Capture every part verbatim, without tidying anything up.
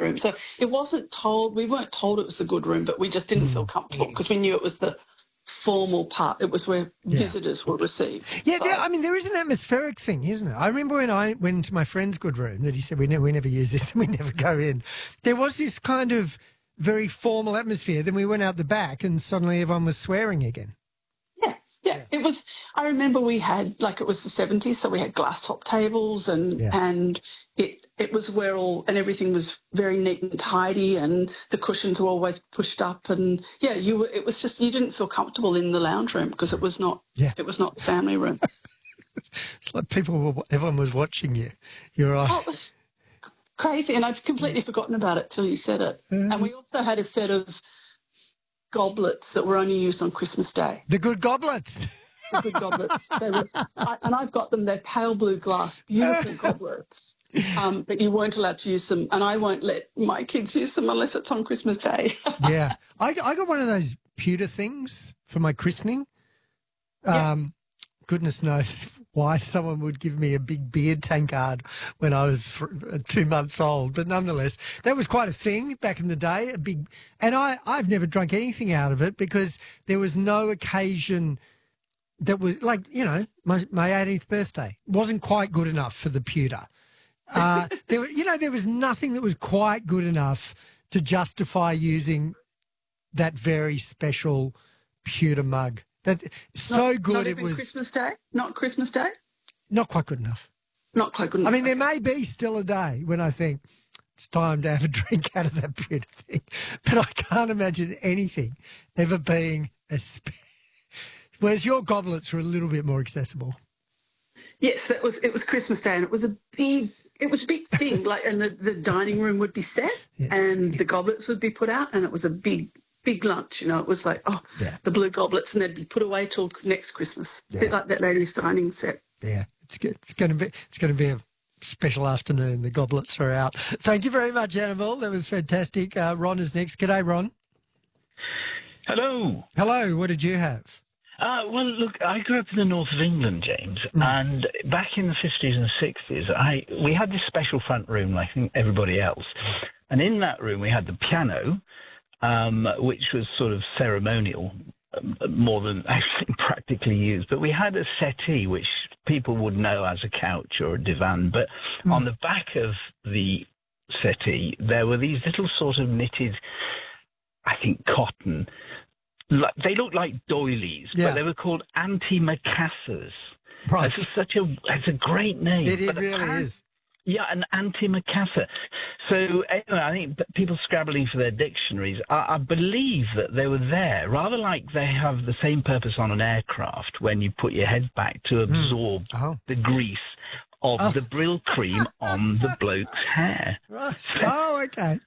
room. So it wasn't told, we weren't told it was the good room, but we just didn't Mm. feel comfortable because we knew it was the formal part. It was where Yeah. visitors were received. Yeah, So- there, I mean, there is an atmospheric thing, isn't it? I remember when I went to my friend's good room that he said, we never, we never use this and we never go in. There was this kind of very formal atmosphere. Then we went out the back and suddenly everyone was swearing again. Yeah, yeah, it was. I remember we had, like, it was the seventies, so we had glass top tables, and Yeah. and it it was where all and everything was very neat and tidy, and the cushions were always pushed up, and yeah, you were. It was just you didn't feel comfortable in the lounge room because it was not. Yeah. It was not the family room. It's like people were, everyone was watching you. You're right. Oh, it was crazy, and I've completely forgotten about it till you said it. Mm. And we also had a set of goblets that were only used on Christmas Day. The good goblets. The good goblets. They were, I, and I've got them. They're pale blue glass, beautiful goblets. Um, but you weren't allowed to use them, and I won't let my kids use them unless it's on Christmas Day. Yeah. I, I got one of those pewter things for my christening. Yeah. Um, goodness knows why someone would give me a big beer tankard when I was th- two months old. But nonetheless, that was quite a thing back in the day, a big, and I, I've never drunk anything out of it because there was no occasion that was like, you know, my, my eighteenth birthday wasn't quite good enough for the pewter. Uh, there, were- you know, there was nothing that was quite good enough to justify using that very special pewter mug. That so Not- good not it even was. Christmas Day. Not Christmas Day. Not quite good enough. Not quite good enough. I mean, there may be still a day when I think it's time to have a drink out of that pewter thing, but I can't imagine anything ever being a. Spe- Whereas your goblets are a little bit more accessible. Yes, that was it. Was Christmas Day, and it was a big. It was a big thing. Like, and the, the dining room would be set, Yeah. and the goblets would be put out, and it was a big, big lunch. You know, it was like, oh, Yeah. the blue goblets, and they'd be put away till next Christmas. A bit Yeah. like that lady's dining set. Yeah, it's, go- it's going to be it's going to be a special afternoon. The goblets are out. Thank you very much, Annabelle. That was fantastic. Uh, Ron is next. G'day, Ron. Hello. Hello. What did you have? Uh, well, look, I grew up in the north of England, James, Mm. and back in the fifties and sixties, I we had this special front room like everybody else, and in that room we had the piano, um, which was sort of ceremonial, um, more than actually practically used. But we had a settee, which people would know as a couch or a divan, but Mm. on the back of the settee there were these little sort of knitted, I think, cotton. Like, they looked like doilies, Yeah. but they were called antimacassars. Right. It's such a it's a great name. It, it But really apparent- is. Yeah, an antimacassar. So anyway, I think people scrabbling for their dictionaries, I, I believe that they were there, rather like they have the same purpose on an aircraft when you put your head back to absorb Oh. the grease of Oh. the Brill cream on the bloke's hair. Right. Oh, okay.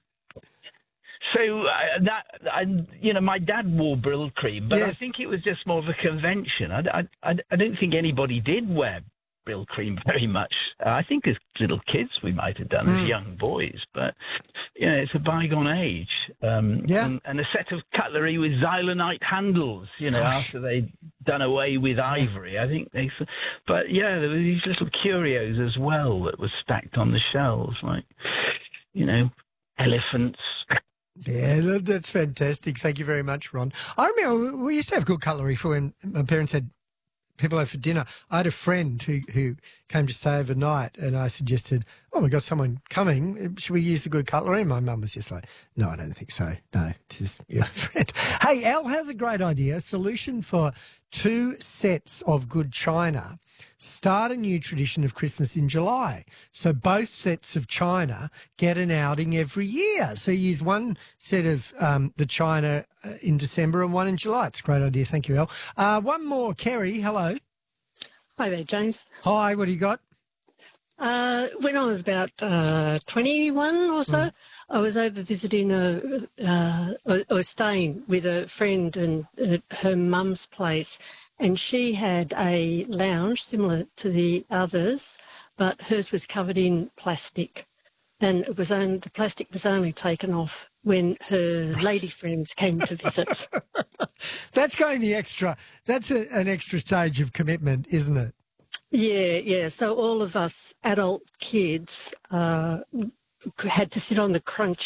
So uh, that, I, you know, my dad wore Brill cream, but I Yes. think it was just more of a convention. I, I, I, I don't think anybody did wear Brill cream very much. Uh, I think as little kids we might have done, Mm. as young boys, but, you know, it's a bygone age. Um, Yeah. and, and a set of cutlery with xylonite handles, you know, Gosh. after they'd done away with ivory. I think they... But, yeah, there were these little curios as well that were stacked on the shelves, like, you know, elephants... Yeah, that- that's fantastic. Thank you very much, Ron. I remember we used to have good cutlery for when my parents had people over for dinner. I had a friend who, who came to stay overnight, and I suggested, oh, we got someone coming. Should we use the good cutlery? And my mum was just like, no, I don't think so. No, just your friend. Hey, Al has a great idea. A solution for two sets of good china. Start a new tradition of Christmas in July. So both sets of china get an outing every year. So you use one set of um, the china uh, in December and one in July. It's a great idea. Thank you, El. Uh, one more. Kerry, hello. Hi there, James. Hi, what do you got? Uh, when I was about uh, twenty-one or so, Mm. I was over visiting a, uh, I I was staying with a friend and at her mum's place, and she had a lounge similar to the others, but hers was covered in plastic, and it was only, the plastic was only taken off when her lady friends came to visit. That's going the extra. That's a, an extra stage of commitment, isn't it? Yeah, yeah. So all of us adult kids uh, had to sit on the crunch